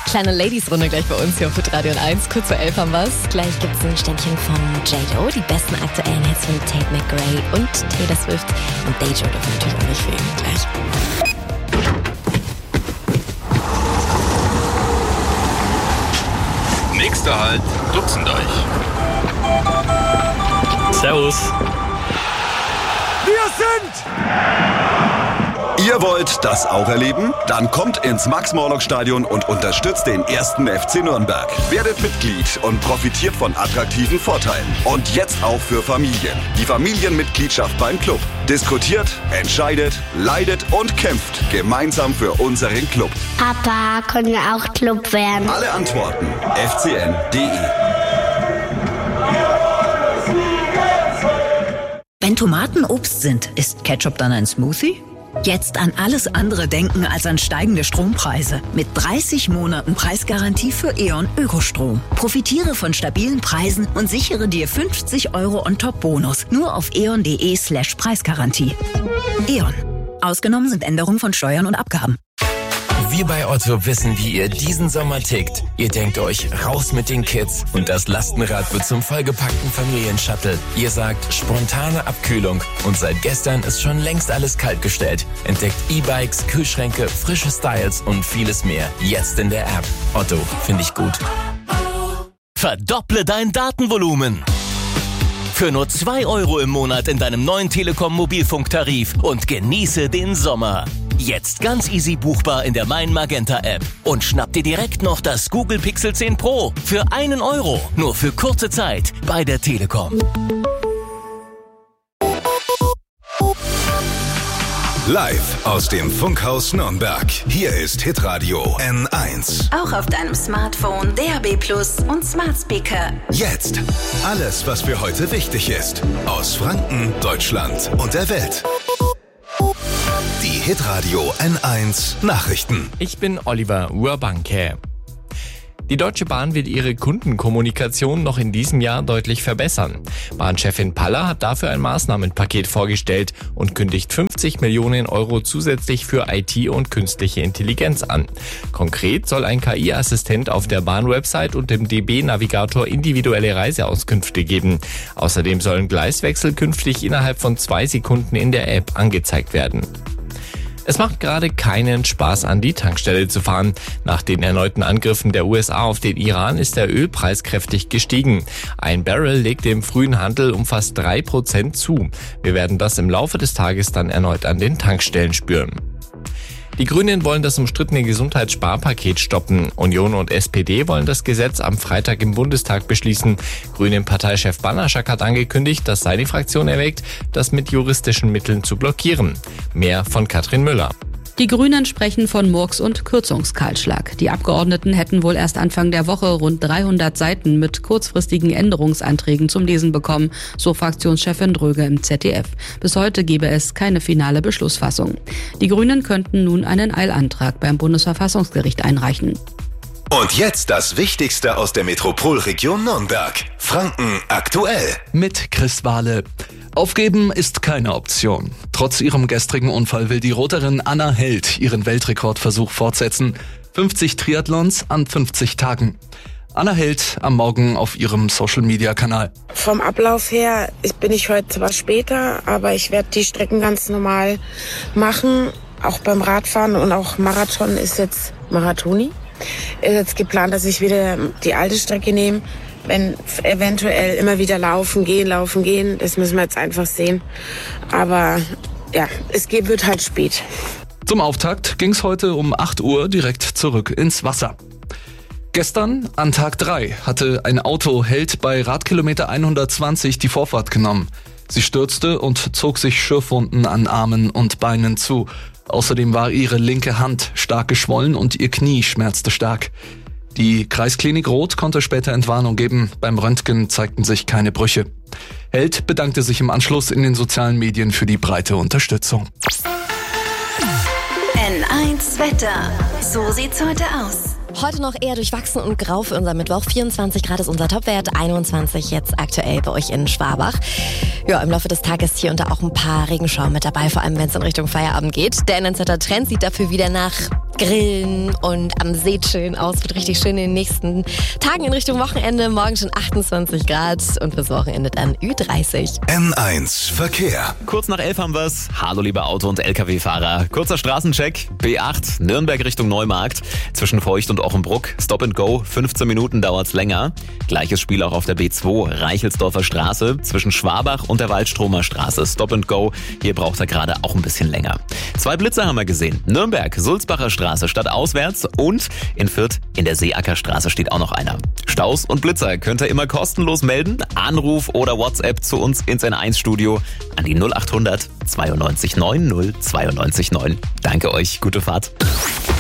Kleine Ladies-Runde gleich bei uns hier auf Radio 1. Kurz vor 11 haben wir's. Gleich gibt's ein Ständchen von J.Lo. Die besten aktuellen Hits von Tate McRae und Taylor Swift. Und Dejo dürfen natürlich auch nicht fehlen. Gleich. Nächster Halt, Dutzenddeich. Servus. Wir sind... Ihr wollt das auch erleben? Dann kommt ins Max-Morlock-Stadion und unterstützt den 1. FC Nürnberg. Werdet Mitglied und profitiert von attraktiven Vorteilen. Und jetzt auch für Familien. Die Familienmitgliedschaft beim Club. Diskutiert, entscheidet, leidet und kämpft gemeinsam für unseren Club. Papa, können wir auch Club werden? Alle Antworten fcn.de. Wenn Tomaten Obst sind, ist Ketchup dann ein Smoothie? Jetzt an alles andere denken als an steigende Strompreise. Mit 30 Monaten Preisgarantie für E.ON Ökostrom. Profitiere von stabilen Preisen und sichere dir 50 € on top Bonus. Nur auf eon.de/Preisgarantie. E.ON. Ausgenommen sind Änderungen von Steuern und Abgaben. Wir bei Otto wissen, wie ihr diesen Sommer tickt. Ihr denkt euch, raus mit den Kids und das Lastenrad wird zum vollgepackten Familienshuttle. Ihr sagt, spontane Abkühlung und seit gestern ist schon längst alles kaltgestellt. Entdeckt E-Bikes, Kühlschränke, frische Styles und vieles mehr. Jetzt in der App. Otto, finde ich gut. Verdopple dein Datenvolumen. Für nur 2 € im Monat in deinem neuen Telekom-Mobilfunktarif und genieße den Sommer. Jetzt ganz easy buchbar in der Mein Magenta App. Und schnapp dir direkt noch das Google Pixel 10 Pro für 1 €. Nur für kurze Zeit bei der Telekom. Live aus dem Funkhaus Nürnberg. Hier ist Hitradio N1. Auch auf deinem Smartphone, DAB+ und Smart Speaker. Jetzt alles, was für heute wichtig ist. Aus Franken, Deutschland und der Welt. Die Hitradio N1 Nachrichten. Ich bin Oliver Urbanke. Die Deutsche Bahn will ihre Kundenkommunikation noch in diesem Jahr deutlich verbessern. Bahnchefin Paller hat dafür ein Maßnahmenpaket vorgestellt und kündigt 50 Millionen € zusätzlich für IT und künstliche Intelligenz an. Konkret soll ein KI-Assistent auf der Bahn-Website und dem DB-Navigator individuelle Reiseauskünfte geben. Außerdem sollen Gleiswechsel künftig innerhalb von 2 Sekunden in der App angezeigt werden. Es macht gerade keinen Spaß, an die Tankstelle zu fahren. Nach den erneuten Angriffen der USA auf den Iran ist der Ölpreis kräftig gestiegen. Ein Barrel legte im frühen Handel um fast 3% zu. Wir werden das im Laufe des Tages dann erneut an den Tankstellen spüren. Die Grünen wollen das umstrittene Gesundheitssparpaket stoppen. Union und SPD wollen das Gesetz am Freitag im Bundestag beschließen. Grünen-Parteichef Banaschak hat angekündigt, dass seine Fraktion erwägt, das mit juristischen Mitteln zu blockieren. Mehr von Katrin Müller. Die Grünen sprechen von Murks- und Kürzungskahlschlag. Die Abgeordneten hätten wohl erst Anfang der Woche rund 300 Seiten mit kurzfristigen Änderungsanträgen zum Lesen bekommen, so Fraktionschefin Dröge im ZDF. Bis heute gebe es keine finale Beschlussfassung. Die Grünen könnten nun einen Eilantrag beim Bundesverfassungsgericht einreichen. Und jetzt das Wichtigste aus der Metropolregion Nürnberg. Franken aktuell. Mit Chris Wahle. Aufgeben ist keine Option. Trotz ihrem gestrigen Unfall will die Roterin Anna Held ihren Weltrekordversuch fortsetzen. 50 Triathlons an 50 Tagen. Anna Held am Morgen auf ihrem Social-Media-Kanal. Vom Ablauf her bin ich heute zwar später, aber ich werde die Strecken ganz normal machen. Auch beim Radfahren und auch Marathon ist jetzt Marathoni. Ist jetzt geplant, dass ich wieder die alte Strecke nehme. Wenn eventuell immer wieder laufen gehen, das müssen wir jetzt einfach sehen. Aber ja, wird halt spät. Zum Auftakt ging es heute um 8 Uhr direkt zurück ins Wasser. Gestern, an Tag 3, hatte ein Auto Held bei Radkilometer 120 die Vorfahrt genommen. Sie stürzte und zog sich Schürfwunden an Armen und Beinen zu. Außerdem war ihre linke Hand stark geschwollen und ihr Knie schmerzte stark. Die Kreisklinik Roth konnte später Entwarnung geben. Beim Röntgen zeigten sich keine Brüche. Held bedankte sich im Anschluss in den sozialen Medien für die breite Unterstützung. N1 Wetter. So sieht's heute aus. Heute noch eher durchwachsen und grau für unser Mittwoch. 24 Grad ist unser Topwert, 21 jetzt aktuell bei euch in Schwabach. Ja, im Laufe des Tages hier und da auch ein paar Regenschauer mit dabei, vor allem wenn es in Richtung Feierabend geht. Der NNZ-Trend sieht dafür wieder nach grillen und am See chillen aus. Wird richtig schön in den nächsten Tagen in Richtung Wochenende. Morgen schon 28 Grad und bis Wochenende dann Ü30. N1 Verkehr. Kurz nach 11 haben wir's. Hallo liebe Auto- und LKW-Fahrer. Kurzer Straßencheck. B8 Nürnberg Richtung Neumarkt. Zwischen Feucht und Ochenbruck. Stop and go. 15 Minuten dauert's länger. Gleiches Spiel auch auf der B2 Reichelsdorfer Straße. Zwischen Schwabach und der Waldstromer Straße. Stop and go. Hier braucht er gerade auch ein bisschen länger. 2 Blitzer haben wir gesehen. Nürnberg, Sulzbacher Straße stadtauswärts und in Fürth in der Seeackerstraße steht auch noch einer. Staus und Blitzer könnt ihr immer kostenlos melden. Anruf oder WhatsApp zu uns ins N1-Studio an die 0800 92 90 92 9. Danke euch, gute Fahrt.